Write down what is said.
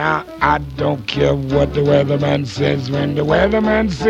Now, I don't care what the weatherman says when the weatherman says